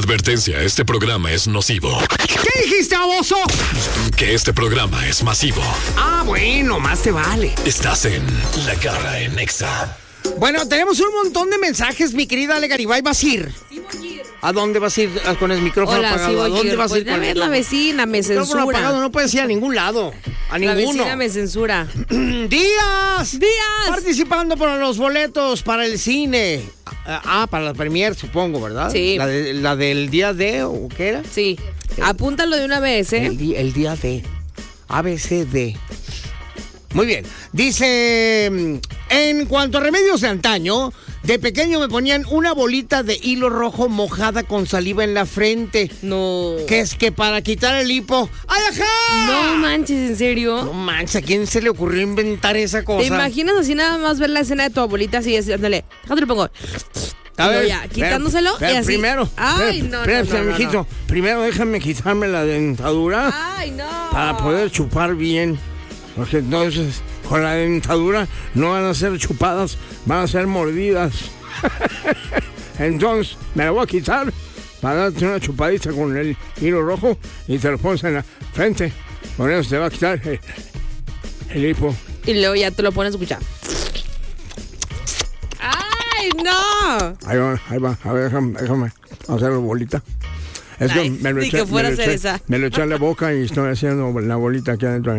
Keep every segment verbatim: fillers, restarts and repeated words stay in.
Advertencia, este programa es nocivo. ¿Qué dijiste, baboso? Que este programa es masivo. Ah, bueno, más te vale. Estás en La Garra en Nexa. Bueno, tenemos un montón de mensajes, mi querida Ale Garibay. ¿Vas a ir? Sí, voy a ir. ¿A dónde vas a ir con el micrófono Hola, apagado? sí voy ¿A dónde ir. vas a ir Pues, con a ver, el la vecina me micrófono censura. apagado? No puedes ir a ningún lado. A La ninguno. vecina me censura. ¡Díaz! ¡Díaz! Participando por los boletos para el cine. Ah, para la premier, supongo, ¿verdad? Sí. La, de, la del día D, ¿o qué era? Sí. Apúntalo de una vez, ¿eh? El, di- el día D. A, B, C, D. Muy bien. Dice, en cuanto a remedios de antaño, de pequeño me ponían una bolita de hilo rojo mojada con saliva en la frente. No. Que es que para quitar el hipo... ¡Ay, ajá! No manches, ¿en serio? No manches, ¿a quién se le ocurrió inventar esa cosa? ¿Te imaginas así nada más ver la escena de tu abuelita así, así, ándale, déjate lo pongo. A Y ver, luego ya, quitándoselo espera, y así. Primero, Ay, espera, no, espera, no, no, no, mijito. no. Primero déjame quitarme la dentadura Ay, no. para poder chupar bien. Porque entonces, con la dentadura no van a ser chupadas, van a ser mordidas. Entonces, me la voy a quitar para darte una chupadita con el hilo rojo y te lo pones en la frente. Con eso te va a quitar el, el hipo. Y luego ya te lo pones a escuchar. ¡Ay, no! Ahí va, ahí va. A ver, déjame, déjame hacerlo bolita. Es que Ay, me lo ni eché, que fuera me lo a hacer eché- esa. me lo eché en la boca y estoy haciendo la bolita aquí adentro.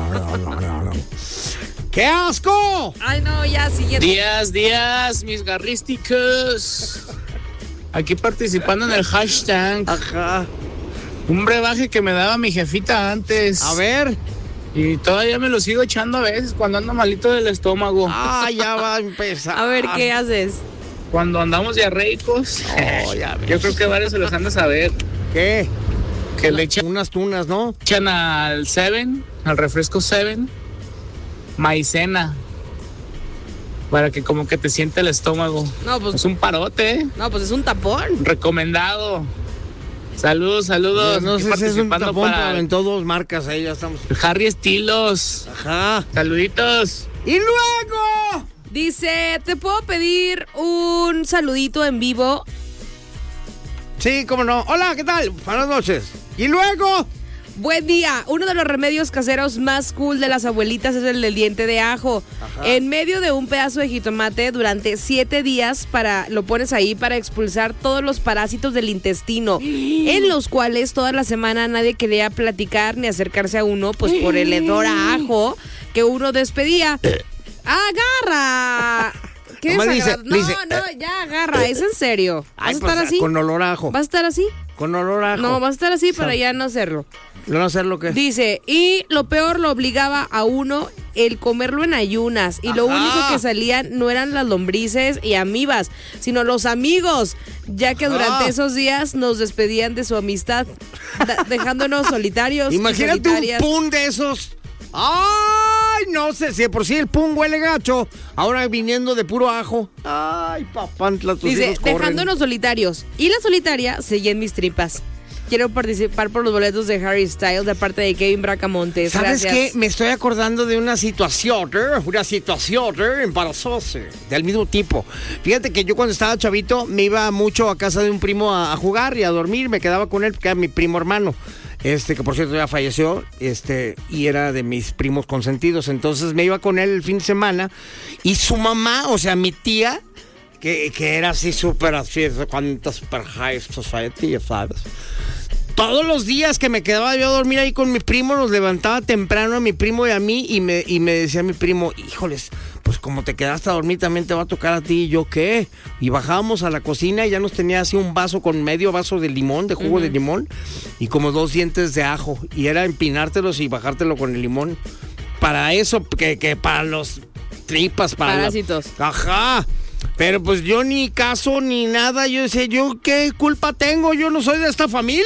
¡Qué asco! Ay, no, ya, siguiente. Días, días, mis garrísticos. Aquí participando en el hashtag. Ajá. Un brebaje que me daba mi jefita antes. A ver. Y todavía me lo sigo echando a veces cuando ando malito del estómago. Ah, ya va a empezar. A ver, ¿qué haces? Cuando andamos diarreicos. Oh, ya ves. Yo creo que varios se los han de saber. ¿Qué? Que le echan, Unas tunas, ¿no? echan al Seven, al refresco Seven, maicena. Para que como que te siente el estómago. No, pues, Es un parote, ¿eh? no, pues es un tapón. Recomendado. Saludos, saludos. No Aquí sé si es un participando tapón, para pero en todas marcas ahí ya estamos. el Harry Estilos. Ajá. Saluditos. ¡Y luego! Dice, ¿te puedo pedir un saludito en vivo? Sí, cómo no. Hola, ¿qué tal? Buenas noches. ¿Y luego? Buen día. Uno de los remedios caseros más cool de las abuelitas es el del diente de ajo. Ajá. En medio de un pedazo de jitomate durante siete días para lo pones ahí para expulsar todos los parásitos del intestino, en los cuales toda la semana nadie quería platicar ni acercarse a uno, pues por el hedor a ajo que uno despedía. ¡Agarra! ¿Qué Nomás dice- desagrado? No, dice, no, ya agarra, es en serio. ¿Vas Ay, a pues, estar así? Con olor a ajo. ¿Vas a estar así? Con olor a ajo. No, vas a estar así para Sa- ya no hacerlo. No hacer lo que... Dice, y lo peor lo obligaba a uno el comerlo en ayunas. Y lo Ajá. único que salían no eran las lombrices y amibas, sino los amigos, ya que Ajá. durante esos días nos despedían de su amistad, da- dejándonos solitarios. y Imagínate un solitarias. pun de esos. ¡Ay! No sé, si de por sí el pun huele gacho. Ahora viniendo de puro ajo. ¡Ay, papantla, tus Dice, hijos corren! dejándonos solitarios. Y la solitaria seguía en mis tripas. Quiero participar por los boletos de Harry Styles de parte de Kevin Bracamontes. ¿Sabes Gracias. qué? Me estoy acordando de una situación, ¿eh? una situación ¿eh? embarazosa, del mismo tipo. Fíjate que yo cuando estaba chavito me iba mucho a casa de un primo a, a jugar y a dormir, me quedaba con él, que era mi primo hermano, este que por cierto ya falleció, este y era de mis primos consentidos. Entonces me iba con él el fin de semana y su mamá, o sea, mi tía, que, que era así súper así, cuánta super high society, ya sabes. Todos los días que me quedaba yo a dormir ahí con mi primo, nos levantaba temprano a mi primo y a mí y me, y me decía mi primo, híjoles, pues como te quedaste a dormir también te va a tocar a ti. Y yo, ¿qué? Y bajábamos a la cocina y ya nos tenía así un vaso con medio vaso de limón, de jugo uh-huh. de limón y como dos dientes de ajo. Y era empinártelos y bajártelo con el limón. Para eso, que, que para los tripas, para parásitos. La... Ajá. Pero pues yo ni caso ni nada, yo decía, ¿yo qué culpa tengo? Yo no soy de esta familia.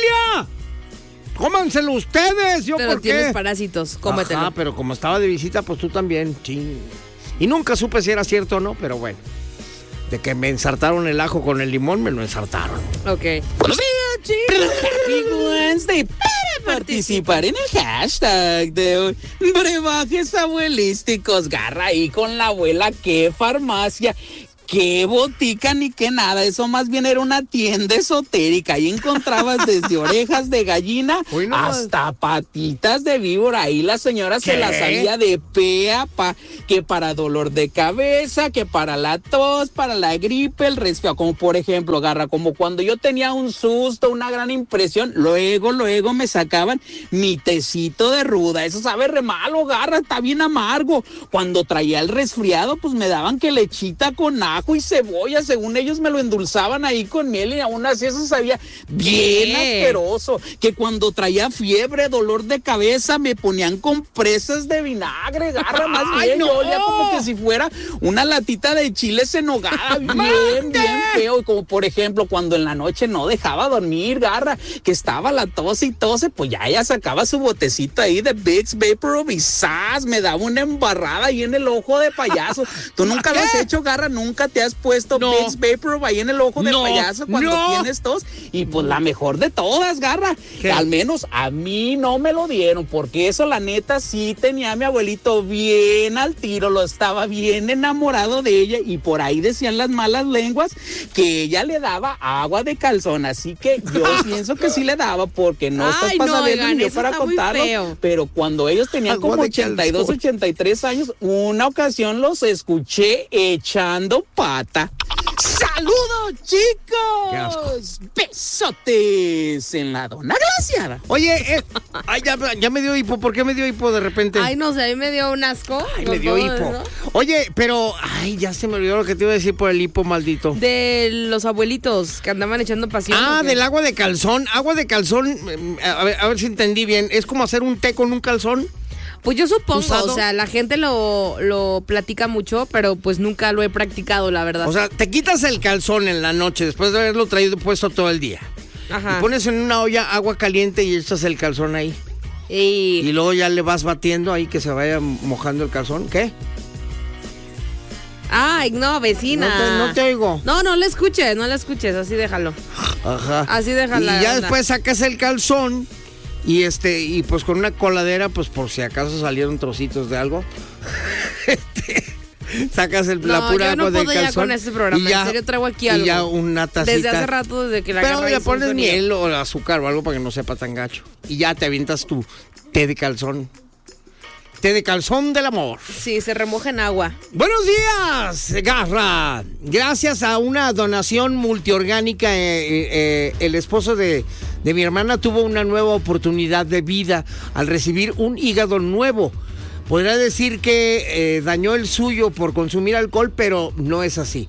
Cómanselo ustedes, yo pero por qué. Tienes parásitos, cómetelo. Ajá, pero como estaba de visita, pues tú también, ching. Y nunca supe si era cierto o no, pero bueno. De que me ensartaron el ajo con el limón, me lo ensartaron. Ok. Buenos días, chicos. Happy Wednesday. Para participar en el hashtag de hoy, brebajes abuelísticos, garra ahí con la abuela, qué farmacia. qué botica ni qué nada, eso más bien era una tienda esotérica. Ahí encontrabas desde orejas de gallina Uy, no, hasta patitas de víbora. Ahí la señora ¿qué? se las sabía de pe a pa, que para dolor de cabeza, que para la tos, para la gripe, el resfriado. Como por ejemplo, Garra, como cuando yo tenía un susto, una gran impresión, luego, luego me sacaban mi tecito de ruda. Eso sabe re malo, Garra, está bien amargo. Cuando traía el resfriado, pues me daban que lechita con ajo y cebolla, según ellos me lo endulzaban ahí con miel y aún así eso sabía bien ¿Qué? asqueroso. Que cuando traía fiebre, dolor de cabeza, me ponían compresas de vinagre, Garra, más ¡Ay, bien, no! yo olía como que si fuera una latita de chiles en nogada, bien, bien feo. Y como por ejemplo, cuando en la noche no dejaba dormir, Garra, que estaba la tos y tose, pues ya ella sacaba su botecito ahí de Vicks Vaporub y ¡zas! Me daba una embarrada ahí en el ojo de payaso. ¿Tú nunca lo has hecho, Garra? ¿Nunca te has puesto No. Vicks Vaporub ahí en el ojo de No, payaso cuando no. tienes tos? Y pues la mejor de todas, Garra. ¿Qué? Al menos a mí no me lo dieron, porque eso la neta sí tenía a mi abuelito bien al tiro, lo estaba bien enamorado de ella y por ahí decían las malas lenguas que ella le daba agua de calzón, así que yo pienso que sí le daba, porque no estás Ay, para no, saberlo oigan, ni yo eso para está muy contarlo, feo. pero cuando ellos tenían Agua como de ochenta y dos, calzón. ochenta y tres años, una ocasión los escuché echando pata. ¡Saludos, Qué asco. chicos! ¡Besotes en la dona glaciada! Oye, eh, ay, ya, ya me dio hipo. ¿Por qué me dio hipo de repente? Ay, no sé, a mí me dio un asco. Ay, con me dio todo hipo. eso. Oye, pero, ay, ya se me olvidó lo que te iba a decir por el hipo, maldito. De los abuelitos que andaban echando pasión. Ah, ¿o qué? del agua de calzón. Agua de calzón, eh, a ver, a ver si entendí bien. ¿Es como hacer un té con un calzón? Pues yo supongo, ¿Usado? o sea, la gente lo, lo platica mucho, pero pues nunca lo he practicado, la verdad. O sea, te quitas el calzón en la noche después de haberlo traído puesto todo el día. Ajá. Y pones en una olla agua caliente y echas el calzón ahí. Y... Y luego ya le vas batiendo ahí que se vaya mojando el calzón. ¿Qué? Ay, no, vecina. No te, no te oigo. No, no le escuches, no le escuches, así déjalo. Ajá. Así déjala. Y ya anda. después sacas el calzón y este y pues con una coladera, pues por si acaso salieron trocitos de algo. este, sacas el, la No, pura yo no agua del puedo ya calzón. con este programa, y ya, en serio traigo aquí y algo. ya una tacita. Desde hace rato, desde que la Pero agarré le hizo un pones sonido. miel o azúcar o algo para que no sepa tan gacho. Y ya te avientas tu té de calzón. Té de calzón del amor. Sí, se remoja en agua. Buenos días, Garra. Gracias a una donación multiorgánica, eh, eh, el esposo de, de mi hermana tuvo una nueva oportunidad de vida al recibir un hígado nuevo. Podría decir que eh, dañó el suyo por consumir alcohol, pero no es así.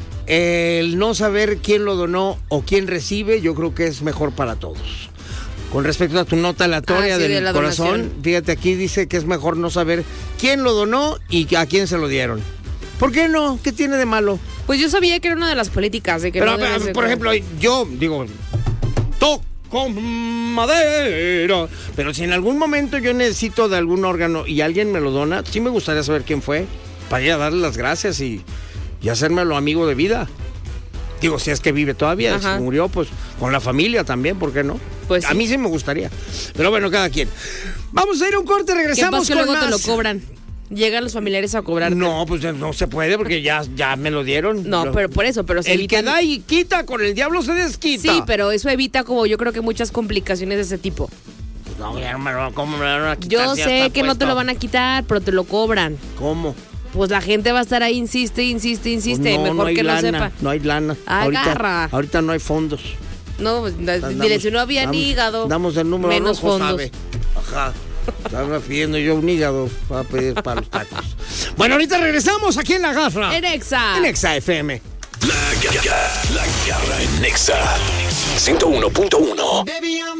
El no saber quién lo donó o quién recibe, yo creo que es mejor para todos. Con respecto a tu nota aleatoria Ah, sí, de del la corazón, donación. fíjate, aquí dice que es mejor no saber quién lo donó y a quién se lo dieron. ¿Por qué no? ¿Qué tiene de malo? Pues yo sabía que era una de las políticas. De que Pero, no debes pero, de- por ejemplo, yo digo, toco madera. Pero si en algún momento yo necesito de algún órgano y alguien me lo dona, sí me gustaría saber quién fue, para ir a darle las gracias y, y hacérmelo amigo de vida. Digo, si es que vive todavía, Ajá. si murió, pues con la familia también, ¿por qué no? Pues a sí. mí sí me gustaría. Pero bueno, cada quien. Vamos a ir a un corte, ¿Qué regresamos pasa que con luego te lo más. cobran? Llegan los familiares a cobrarte. No, pues no se puede porque ya, ya me lo dieron. No, Lo- pero por eso, pero se el que evitan- da y quita, con el diablo se desquita. Sí, pero eso evita como yo creo que muchas complicaciones de ese tipo. No, ya no me lo, ¿cómo me lo van a quitar? Yo si ya sé está que no te puesto? lo van a quitar, pero te lo cobran. ¿Cómo? Pues la gente va a estar ahí, insiste, insiste, insiste. Pues no, Mejor no hay que lana, lo sepa. no hay lana. Ay, ahorita, garra. ahorita no hay fondos. No, pues, da- Damos- dile, si no había damos- ni hígado, Damos el número menos rojo, fondos. sabe. Ajá. Estaba pidiendo yo un hígado para pedir para los tacos. Bueno, ahorita regresamos aquí en La Garra. En Exa. En Exa F M. La, ga- ga- la garra en Nexa ciento uno punto uno. Baby, I'm